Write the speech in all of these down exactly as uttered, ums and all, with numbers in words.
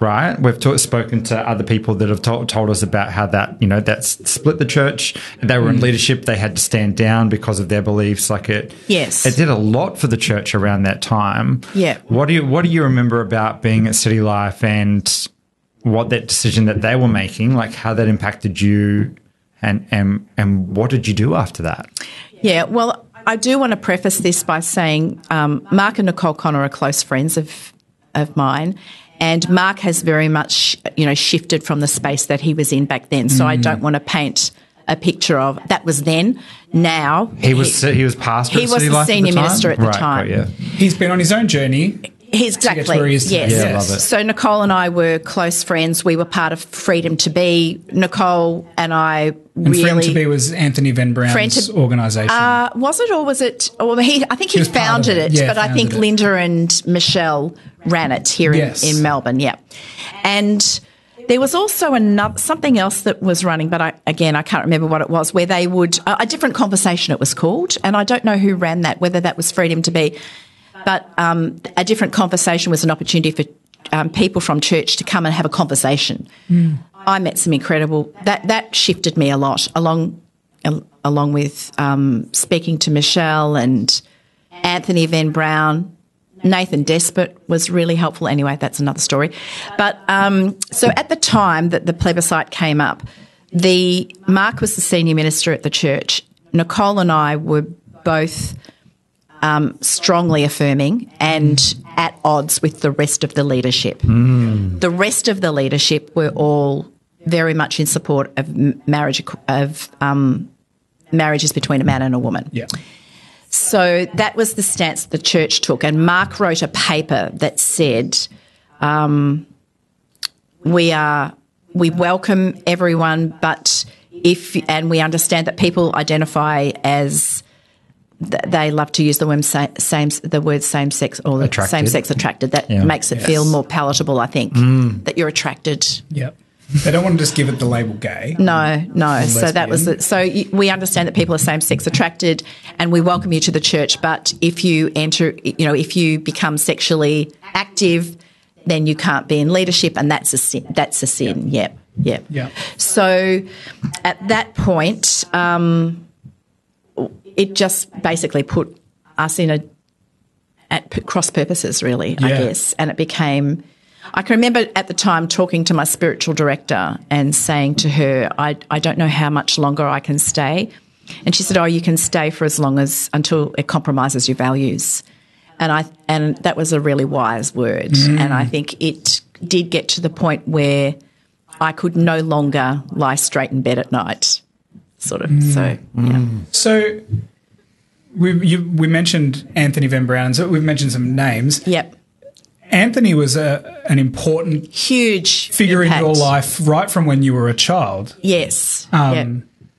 right? We've ta- spoken to other people that have to- told us about how that, you know, that's split the church. They were in leadership. They had to stand down because of their beliefs. Like it, Yes. it did a lot for the church around that time. Yeah. What do you, what do you remember about being at City Life and what that decision that they were making, like how that impacted you, and and and what did you do after that? Yeah, well, I do want to preface this by saying um, Mark and Nicole Connor are close friends of of mine, and Mark has very much, you know, shifted from the space that he was in back then. So mm. I don't want to paint a picture of that was then. Now he was he, he was pastor. He at was City the Life senior at the minister at the right, time. Right, yeah. He's been on his own journey. He's exactly. He is yes. Yeah, love it. So Nicole and I were close friends. We were part of Freedom to Be. Nicole and I and really. Freedom to Be was Anthony Van Brown's to, organisation. Uh, was it, or was it? Or he? I think he, he founded it, it. Yeah, but I think it. Linda and Michelle ran it here yes. in, in Melbourne. Yeah, and there was also another something else that was running, but I, again I can't remember what it was. Where they would a, a different conversation it was called, and I don't know who ran that. Whether that was Freedom to Be. But um, a different conversation was an opportunity for um, people from church to come and have a conversation. Mm. I met some incredible that that shifted me a lot, along along with um, speaking to Michelle and Anthony Van Brown. Nathan Despot was really helpful. Anyway, that's another story. But um, so at the time that the plebiscite came up, the Mark was the senior minister at the church. Nicole and I were both. Um, strongly affirming and at odds with the rest of the leadership. Mm. The rest of the leadership were all very much in support of marriage of um, marriages between a man and a woman. Yeah. So that was the stance the church took, and Mark wrote a paper that said, um, "We are we welcome everyone, but if and we understand that people identify as." They love to use the word same, same the word same sex or attracted. same sex attracted. That yeah. makes it yes. feel more palatable, I think, mm. that you're attracted. Yep. They don't want to just give it the label gay. No, no. So that was the, so y- we understand that people are same sex attracted, and we welcome you to the church. But if you enter, you know, if you become sexually active, then you can't be in leadership, and that's a sin. That's a sin. Yep, yep. Yeah. So at that point. Um, It just basically put us in a at p- cross purposes, really, yeah. I guess. And it became. I can remember at the time talking to my spiritual director and saying to her, "I I don't know how much longer I can stay," and she said, "Oh, you can stay for as long as until it compromises your values." And I and that was a really wise word, mm. and I think it did get to the point where I could no longer lie straight in bed at night. Sort of. Mm. So, yeah. So we you, we mentioned Anthony Van Brown. So we've mentioned some names. Yep. Anthony was a, an important huge figure impact. in your life right from when you were a child. Yes. Um, yep.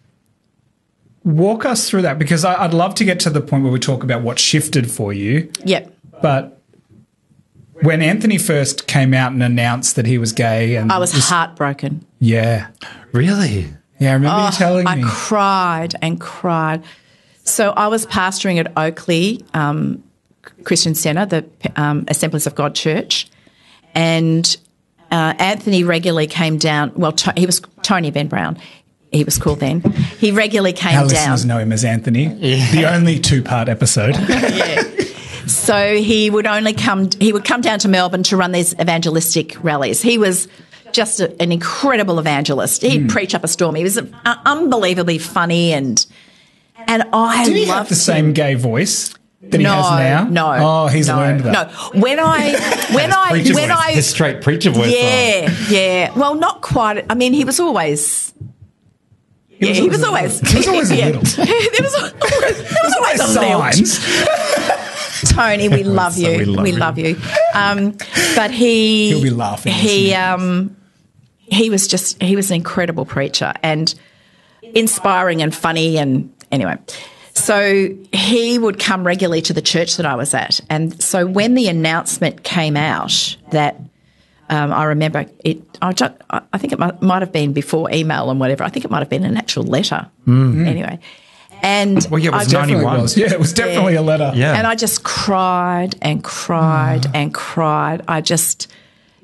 Walk us through that, because I, I'd love to get to the point where we talk about what shifted for you. Yep. But when Anthony first came out and announced that he was gay, and I was this, heartbroken. Yeah. Really? Yeah, I remember oh, you telling I me. I cried and cried. So I was pastoring at Oakley um, Christian Centre, the um, Assemblies of God Church, and uh, Anthony regularly came down. Well, to, he was Tony Van Brown. He was called then. He regularly came Our down. listeners know him as Anthony. Yeah. The only two-part episode. Yeah. So he would only come. He would come down to Melbourne to run these evangelistic rallies. He was just a, an incredible evangelist. He'd mm. preach up a storm. He was uh, unbelievably funny, and and I Did he loved have the him. same gay voice that he no, has now? No, Oh, he's no, learned that. No, when I when I Preacher when voice. I His straight preacher voice. yeah on. yeah. Well, not quite. I mean, he was always. He yeah, was he always was always. a little. He was always a yeah. little. there was always, there was always a little. Signs. Tony, we love So you. we love we you. love you. Um, but he He'll be laughing. He um, he was just he was an incredible preacher and inspiring and funny and anyway. So he would come regularly to the church that I was at, and so when the announcement came out that um, I remember it, I, just, I think it might, might have been before email and whatever. I think it might have been an actual letter. Mm. Anyway. And well, yeah, it was I ninety-one. Was. Yeah, it was definitely yeah. a letter. Yeah. And I just cried and cried Mm. and cried. I just,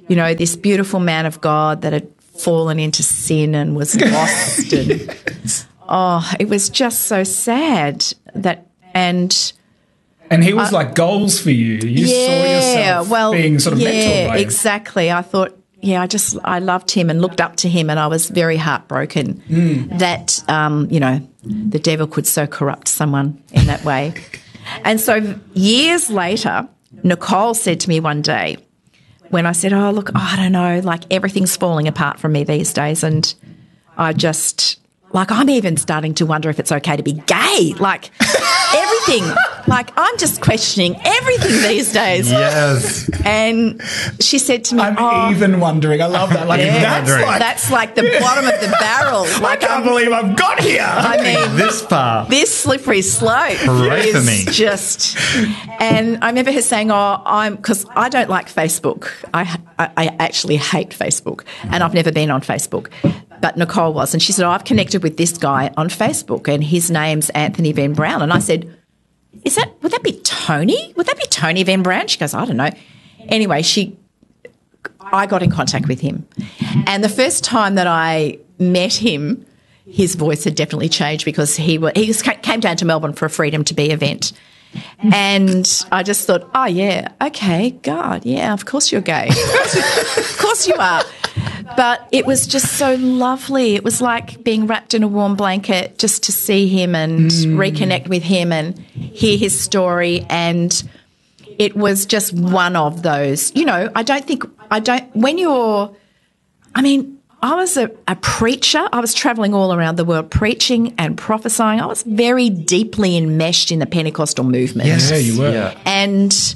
you know, this beautiful man of God that had fallen into sin and was lost. And, oh, it was just so sad that, and... And he was uh, like goals for you. You yeah, saw yourself well, being sort of yeah, mentored by him. Exactly. I thought, yeah, I just, I loved him and looked up to him, and I was very heartbroken mm. that, um, you know, the devil could so corrupt someone in that way. And so years later, Nicole said to me one day when I said, oh, look, I don't know, like everything's falling apart from me these days, and I just, like, I'm even starting to wonder if it's okay to be gay. Like, everything. Like, I'm just questioning everything these days. Yes. And she said to me, I'm oh, even wondering. I love that. Like, yeah, that's, like, that's like the bottom of the barrel. Like, I can't I'm, believe I've got here. I mean, this far. This slippery slope Hooray is for me. just... And I remember her saying, oh, I'm... Because I don't like Facebook. I, I, I actually hate Facebook, and I've never been on Facebook. But Nicole was, and she said, oh, I've connected with this guy on Facebook, and his name's Anthony Van Brown. And I said, is that, would that be Tony? Would that be Tony Van Brown? She goes, I don't know. Anyway, she, I got in contact with him. And the first time that I met him, his voice had definitely changed, because he, were, he came down to Melbourne for a Freedom to Be event. And I just thought, oh, yeah, okay, God, yeah, of course you're gay. Of course you are. But it was just so lovely. It was like being wrapped in a warm blanket just to see him and mm. reconnect with him and hear his story. And it was just one of those, you know, I don't think, I don't, when you're, I mean, I was a, a preacher. I was travelling all around the world preaching and prophesying. I was very deeply enmeshed in the Pentecostal movement. Yes, yeah, you were. Yeah. And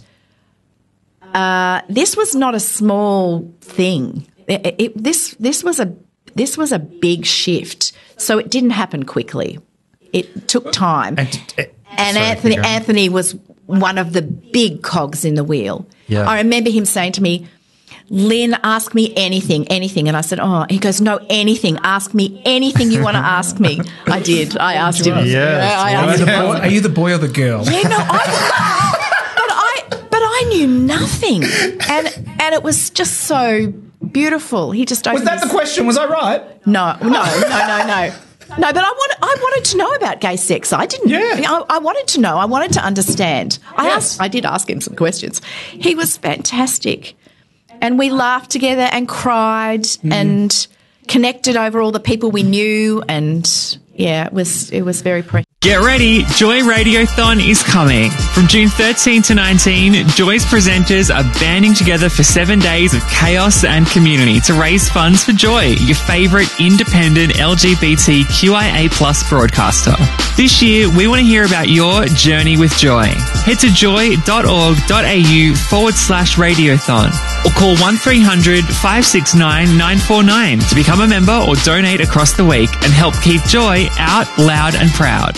uh, this was not a small thing. It, it, this this was a this was a big shift. So it didn't happen quickly. It took time. And, uh, and sorry, Anthony Anthony was one of the big cogs in the wheel. Yeah. I remember him saying to me, Lynn, ask me anything, anything. And I said, oh, he goes, no, anything. Ask me anything you want to ask me. I did. I asked him. Yes. I Are, asked you the him. boy, are you the boy or the girl? Yeah, no, I, but I, but I knew nothing. And, and it was just so beautiful. He just Was that the question? Was I right? No, no, no, no, no. No, but I wanted, I wanted to know about gay sex. I didn't. Yeah. I, I wanted to know. I wanted to understand. I Yes. asked. I did ask him some questions. He was fantastic, and we laughed together and cried mm. and connected over all the people we knew. And yeah, it was it was very precious. Get ready, Joy Radiothon is coming. From June thirteenth to nineteenth, Joy's presenters are banding together for seven days of chaos and community to raise funds for Joy, your favourite independent L G B T Q I A plus broadcaster. This year, we want to hear about your journey with Joy. Head to joy.org.au forward slash radiothon or call one three hundred five six nine nine four nine to become a member or donate across the week and help keep Joy out loud and proud.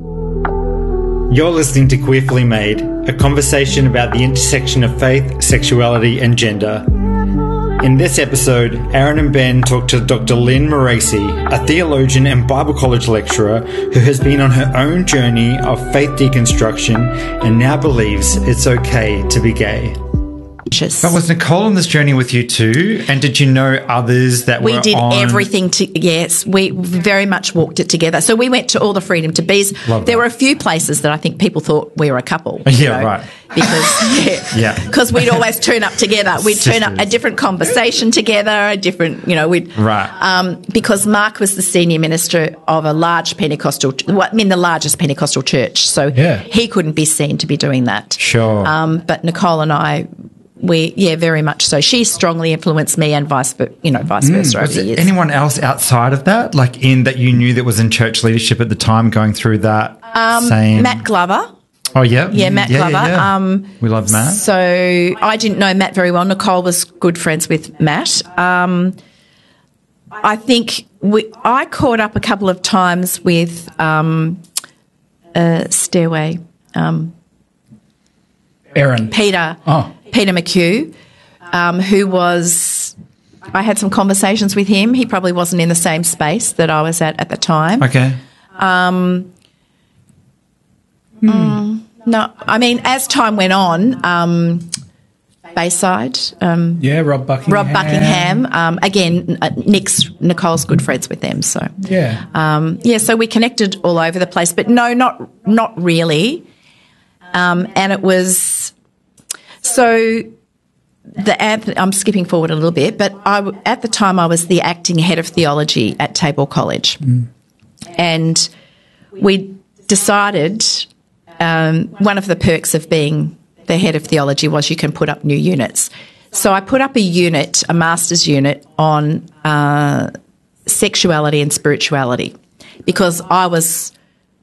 You're listening to Queerfully Made, a conversation about the intersection of faith, sexuality and gender. In this episode, Aaron and Ben talk to Doctor Lynn Moracey, a theologian and Bible college lecturer who has been on her own journey of faith deconstruction and now believes it's okay to be gay. But was Nicole on this journey with you too? And did you know others that we were did on? everything to yes, we very much walked it together. So we went to all the Freedom to Be's. Love there that. were a few places that I think people thought we were a couple. Yeah, you know, right. Because yeah, Yeah. because we'd always turn up together. We'd turn up a Sisters. different conversation together, a different, you know, we'd Right. Um, because Mark was the senior minister of a large Pentecostal, well, I mean the largest Pentecostal church, so Yeah. he couldn't be seen to be doing that. Sure. Um, but Nicole and I. We yeah, very much so. She strongly influenced me, and vice versa. You know, vice versa over Was the there years. anyone else outside of that, like in that you knew that was in church leadership at the time, going through that same? Matt Glover. Oh yeah, Yeah, Matt yeah, Glover. Yeah, yeah. Um, we love Matt. So I didn't know Matt very well. Nicole was good friends with Matt. Um, I think we, I caught up a couple of times with um, uh, Stairway, um, Aaron. Peter, Oh. Peter McHugh, um, who was. I had some conversations with him. He probably wasn't in the same space that I was at at the time. Okay. No, I mean, as time went on, um, Bayside. Um, Yeah, Rob Buckingham. Rob Buckingham. Um, again, uh, Nick's Nicole's good friends with them. So Yeah. um, yeah, so we connected all over the place, but no, not not really. Um, and it was so the Anthony, I'm skipping forward a little bit, but I w- at the time I was the acting head of theology at Tabor College, mm. and we decided um, one of the perks of being the head of theology was you can put up new units. So I put up a unit, a master's unit on uh, sexuality and spirituality, because I was,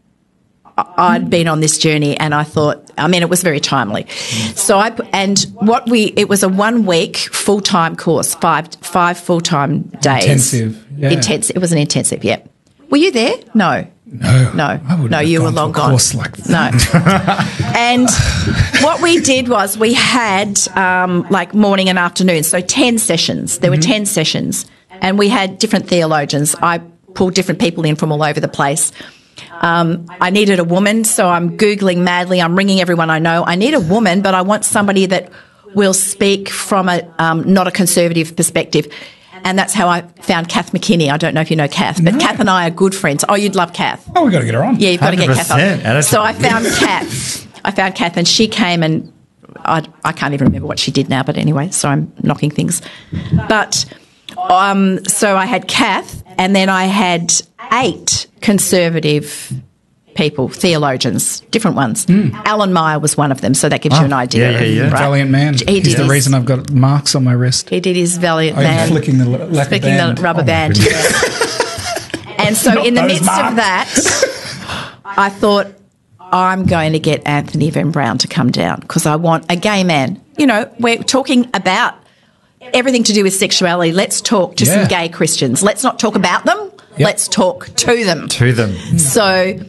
I'd been on this journey and I thought, I mean, it was very timely. So I, and what we, it was a one week full-time course, five, five full-time days. Intensive. Yeah. Intensive. It was an intensive, yeah. Were you there? No. No, no, I wouldn't no. have You were gone to long a gone. Course like that. No. And what we did was we had um, like morning and afternoon, so ten sessions. There were mm-hmm. ten sessions, and we had different theologians. I pulled different people in from all over the place. Um, I needed a woman, so I'm Googling madly. I'm ringing everyone I know. I need a woman, but I want somebody that will speak from a um, not a conservative perspective. And that's how I found Kath McKinney. I don't know if you know Kath, but no. Kath and I are good friends. Oh, you'd love Kath. Oh, we've got to get her on. Yeah, you've got to get Kath on. So I found good. Kath. I found Kath, and she came and I, I can't even remember what she did now, but anyway, so I'm knocking things. But um, so I had Kath, and then I had eight conservative people, theologians, different ones. Mm. Alan Meyer was one of them, so that gives oh, you an idea. Yeah, yeah, yeah. Right? Valiant man. He He's did the his, reason I've got marks on my wrist. He did his valiant oh, man. Flicking the, like flicking band. the rubber oh, band. Yeah. And so in the midst marks. of that, I thought, I'm going to get Anthony Van Brown to come down because I want a gay man. You know, we're talking about everything to do with sexuality. Let's talk to yeah. some gay Christians. Let's not talk about them. Yep. Let's talk to them. To them. So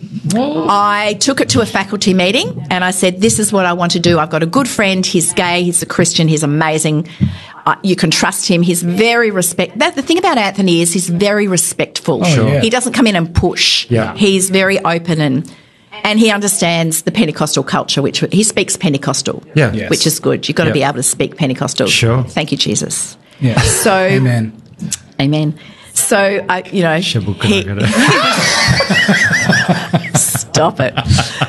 I took it to a faculty meeting and I said, this is what I want to do. I've got a good friend. He's gay. He's a Christian. He's amazing. Uh, you can trust him. He's very respect. That, the thing about Anthony is he's very respectful. Oh, sure. yeah. He doesn't come in and push. Yeah. He's very open and and he understands the Pentecostal culture, which he speaks Pentecostal, yeah. Yes. which is good. You've got to yeah. be able to speak Pentecostal. Sure. Thank you, Jesus. Yeah. So, amen. Amen. So, I, you know, he, stop it.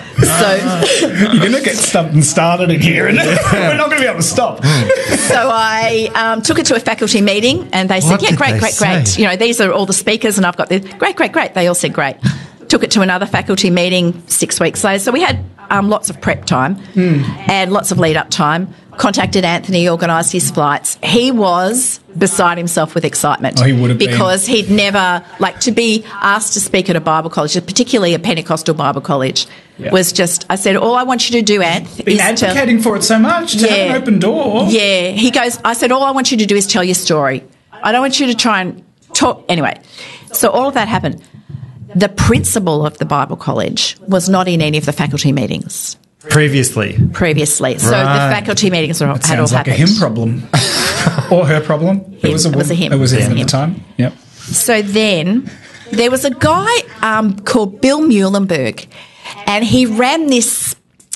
So you're going to get something started in here, and we're not going to be able to stop. So I um, took it to a faculty meeting, and they said, What "Yeah, did great, they great, say? great. You know, these are all the speakers, and I've got this. Great, great, great." They all said, "Great." Took it to another faculty meeting six weeks later. So we had um, lots of prep time mm. and lots of lead-up time. Contacted Anthony, organised his flights. He was beside himself with excitement. Oh, he would have been. Because he'd never, like, to be asked to speak at a Bible college, particularly a Pentecostal Bible college, yeah. was just, I said, all I want you to do, Anth, Been is advocating to, for it so much, to yeah, have an open door. Yeah. He goes, I said, all I want you to do is tell your story. I don't want you to try and talk. Anyway, so all of that happened. The principal of the Bible college was not in any of the faculty meetings. Previously. Previously. So right. the faculty meetings are, It had all sounds like happened. a him problem. Or her problem. Him. It was a, it was a him. It was a yeah. him at the time. Yep. So then there was a guy um, called Bill Muhlenberg, and he ran this,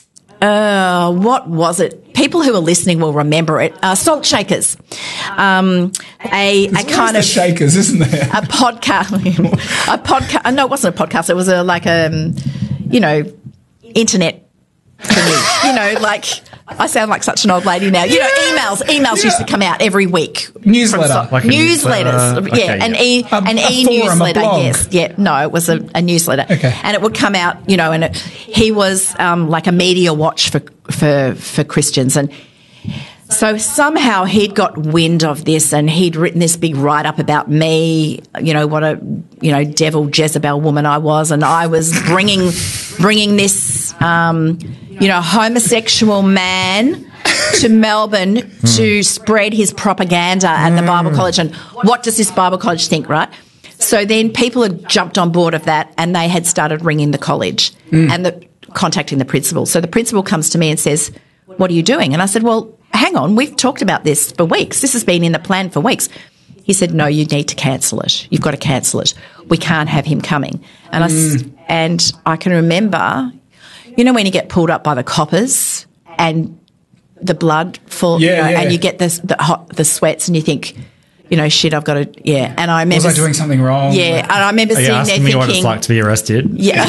uh, what was it? People who are listening will remember it. Uh, Salt Shakers. Um, a, a kind the of... Shakers, isn't there? A podcast. a podcast. No, it wasn't a podcast. It was a like a, um, you know, internet thingy. You know, like... I sound like such an old lady now. You know, emails. Emails Yeah. used to come out every week. Newsletter. Like a Newsletters. newsletter. Yeah, Okay, an yeah. e A- an a e forum, a newsletter. blog. Yes, yeah. No, it was a, a newsletter. Okay. And it would come out, you know, and it, he was um, like a media watch for for for Christians, and so somehow he'd got wind of this, and he'd written this big write up about me. You know what a you know devil Jezebel woman I was, and I was bringing bringing this um, you know homosexual man to Melbourne mm. to spread his propaganda at mm. the Bible college. And what does this Bible college think, right? So then people had jumped on board of that, and they had started ringing the college mm. and the, contacting the principal. So the principal comes to me and says, "What are you doing?" And I said, "Well, hang on, we've talked about this for weeks. This has been in the plan for weeks." He said, "No, you need to cancel it. You've got to cancel it. We can't have him coming." And mm. I and I can remember, you know, when you get pulled up by the coppers and the blood fall, Yeah, you know, yeah. and you get this, the hot, the sweats, and you think, you know, shit, I've got to, yeah. And I remember, Was I doing something wrong? yeah, and I remember Are you sitting there asking thinking, me what it's like to be arrested? yeah.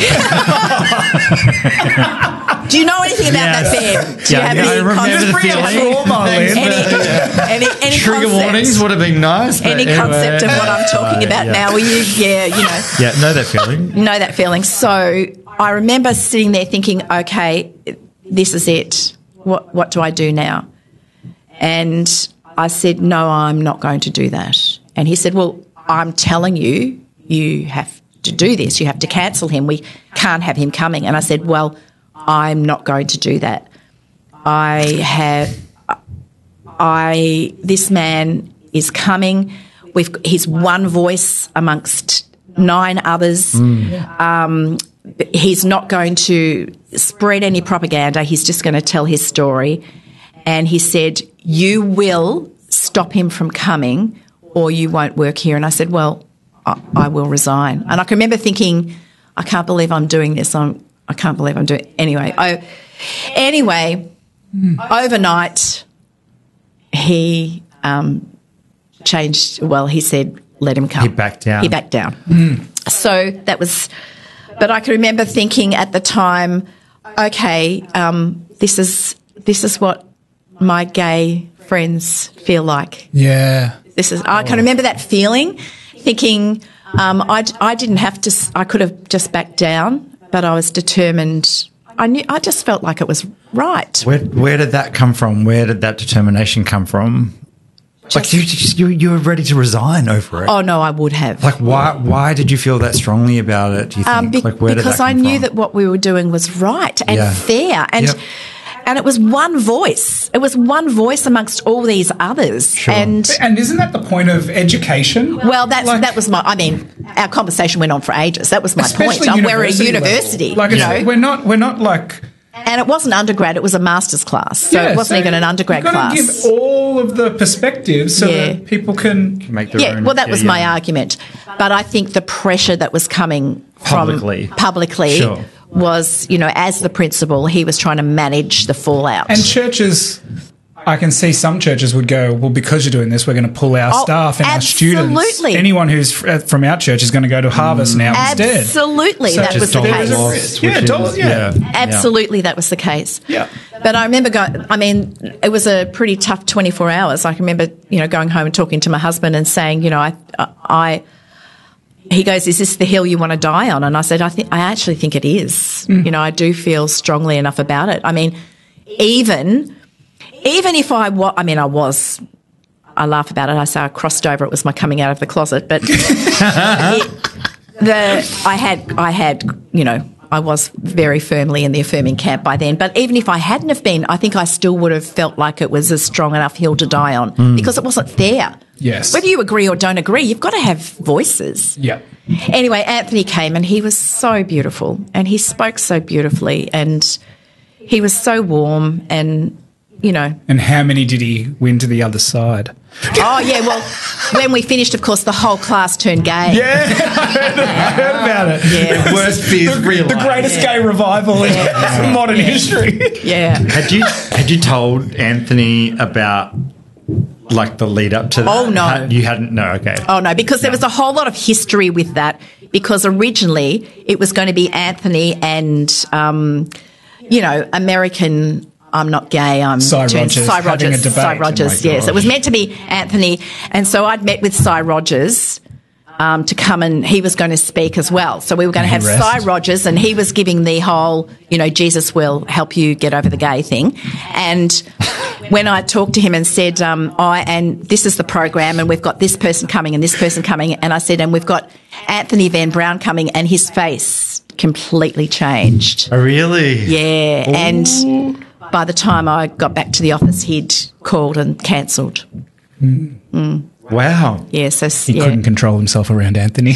Do you know anything about Yes. that, Ben? Do Yeah, you have yeah, I any remember concept- the feeling. any, any, any Trigger concept, warnings would have been nice. but any anyway. concept of what I'm talking Uh, about yeah. now? Were you, yeah, you know. Yeah, know that feeling. know that feeling. So I remember sitting there thinking, okay, this is it. What what do I do now? And I said, no, I'm not going to do that. And he said, well, I'm telling you, you have to do this. You have to cancel him. We can't have him coming. And I said, well, I'm not going to do that. I have, I, this man is coming. We've, he's one voice amongst nine others. Um, he's not going to spread any propaganda. He's just going to tell his story. And he said, you will stop him from coming or you won't work here. And I said, well, I, I will resign. And I can remember thinking, I can't believe I'm doing this. I'm, I can't believe I'm doing Anyway, I, anyway, overnight, he um, changed. Well, he said, let him come. He backed down. He backed down. So that was, but I can remember thinking at the time, okay, um, this is this is what my gay friends feel like. Yeah. This is. I can remember that feeling, thinking um, I I didn't have to. s- I could have just backed down, but I was determined. I knew. I just felt like it was right. Where where did that come from? Where did that determination come from? Like you, you, you were ready to resign over it. Oh no, I would have. Like why? Why did you feel that strongly about it? Do you think? Um, be- like where because did that I come knew from? that what we were doing was right and Yeah. fair, and Yep. and it was one voice. It was one voice amongst all these others. Sure. And And isn't that the point of education? well, that's Like- that was my. I mean, our conversation went on for ages. That was my point. Especially Um, we're a university university, level. Like you it's- know, we're not. We're not like. and it wasn't undergrad. It was a master's class, so Yeah, it wasn't so even an undergrad you've got class. to give all of the perspectives so Yeah. that people can. Make their Yeah, own, well, that was yeah, my yeah. argument. But I think the pressure that was coming from Publicly. publicly Sure. was, you know, as the principal, he was trying to manage the fallout. And churches, I can see some churches would go, well, because you're doing this, we're going to pull our Oh, staff and our students. absolutely. Anyone who's f- from our church is going to go to Harvest now instead. Absolutely, So that just was the dollar case. loss, Yeah, which dollar- is- yeah. Absolutely, that was the case. Yeah. But I remember going, I mean, it was a pretty tough twenty-four hours. I can remember, you know, going home and talking to my husband and saying, you know, I, I, he goes, is this the hill you want to die on? And I said, I think, I actually think it is. You know, I do feel strongly enough about it. I mean, even, even if I was, I mean, I was, I laugh about it. I say I crossed over. It was my coming out of the closet, but it, the, I had, I had, you know, I was very firmly in the affirming camp by then. But even if I hadn't have been, I think I still would have felt like it was a strong enough hill to die on because it wasn't fair. Yes. Whether you agree or don't agree, you've got to have voices. Yeah. Anyway, Anthony came and he was so beautiful and he spoke so beautifully and he was so warm and, you know. And how many did he win to the other side? Oh, yeah, well, when we finished, of course, the whole class turned gay. Yeah, I heard, I heard about it. Yeah. Worst fears The realised. greatest gay revival in modern history. Yeah. Had you had you told Anthony about like the lead up to that? Oh, no. Had- you hadn't. No. Okay. Oh, no, because there was a whole lot of history with that because originally it was going to be Anthony and, um, you know, American... I'm not gay. I'm Cy trans- Rogers Cy having a Rogers. debate. Cy Oh Rogers. my Yes, gosh. it was meant to be Anthony, and so I'd met with Cy Rogers um, to come and he was going to speak as well. So we were going to And have he Cy rested. Rogers, and he was giving the whole, you know, Jesus will help you get over the gay thing. And when I talked to him and said, um, I and this is the program, and we've got this person coming and this person coming, and I said, and we've got Anthony Van Brown coming, and his face completely changed. Oh, really? Yeah, and by the time I got back to the office, he'd called and cancelled. Wow. Yeah, so He yeah, couldn't control himself around Anthony.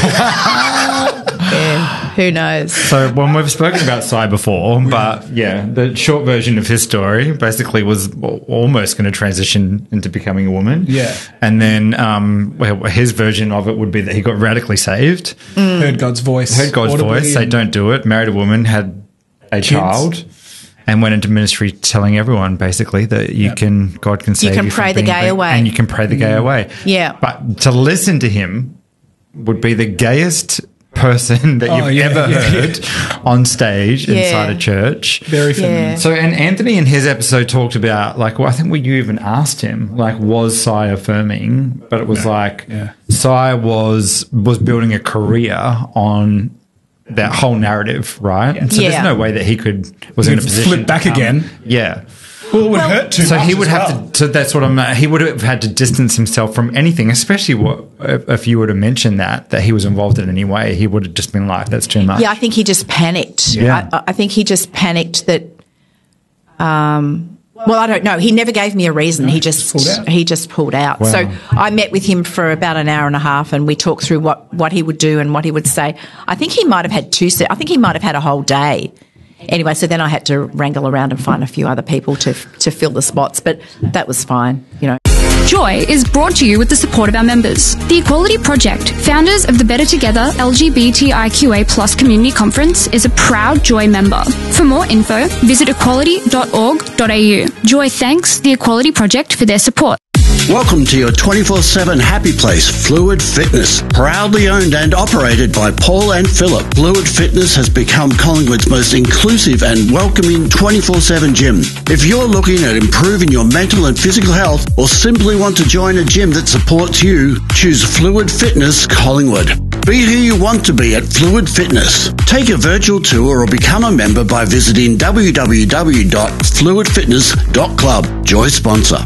yeah, who knows? So, well, we've spoken about Cy before, but yeah, the short version of his story basically was almost going to transition into becoming a woman. Yeah. And then um, well, his version of it would be that he got radically saved, Heard God's voice. heard God's audibly voice, say and- don't do it, married a woman, had a child, and went into ministry telling everyone basically that you Yep. can, God can save you. can from pray the being gay gay, away. and you can pray the gay away. Yeah. But to listen to him would be the gayest person that Oh, you've yeah, ever yeah, heard on stage Yeah. inside a church. Very feminine. Yeah. So, and Anthony in his episode talked about, like, well, I think we you even asked him, like, was Sai affirming? But it was like, Yeah. Sai was was building a career on that whole narrative, right? And so Yeah. there's no way that he could was He in a could position flip to back come- again. Yeah. Well, it would Well- hurt too So much he would as have well. to. So that's what I'm. He would have had to distance himself from anything, especially what if, if you were to mention that that he was involved in any way. He would have just been like, "That's too much." Yeah, I think he just panicked. Yeah. I, I think he just panicked that. Um, well, I don't know. He never gave me a reason. he just pulled out. he just pulled out. Wow. So I met with him for about an hour and a half, and we talked through what, what he would do and what he would say. I think he might have had two. Se- I think he might have had a whole day. Anyway, so then I had to wrangle around and find a few other people to to fill the spots, but that was fine. You know. Joy is brought to you with the support of our members. The Equality Project, founders of the Better Together L G B T I Q A plus Community Conference, is a proud Joy member. For more info, visit equality dot org dot a u. Joy thanks the Equality Project for their support. Welcome to your twenty-four seven happy place, Fluid Fitness. Proudly owned and operated by Paul and Philip, Fluid Fitness has become Collingwood's most inclusive and welcoming twenty-four seven gym. If you're looking at improving your mental and physical health or simply want to join a gym that supports you, choose Fluid Fitness Collingwood. Be who you want to be at Fluid Fitness. Take a virtual tour or become a member by visiting w w w dot fluid fitness dot club. Joy sponsor.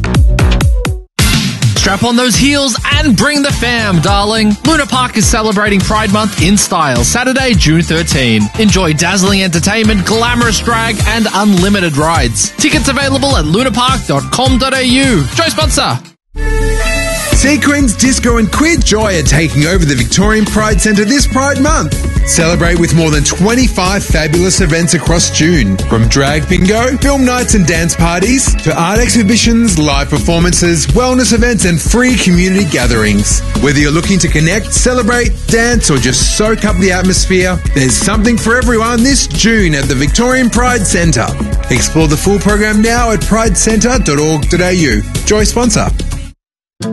Strap on those heels and bring the fam, darling. Luna Park is celebrating Pride Month in style, Saturday, June thirteenth. Enjoy dazzling entertainment, glamorous drag, and unlimited rides. Tickets available at lunapark dot com dot a u. Joy sponsor. Sequins, Disco and Queer Joy are taking over the Victorian Pride Centre this Pride Month. Celebrate with more than twenty-five fabulous events across June. From drag bingo, film nights and dance parties, to art exhibitions, live performances, wellness events and free community gatherings. Whether you're looking to connect, celebrate, dance or just soak up the atmosphere, there's something for everyone this June at the Victorian Pride Centre. Explore the full program now at pride centre dot org dot a u. Joy sponsor.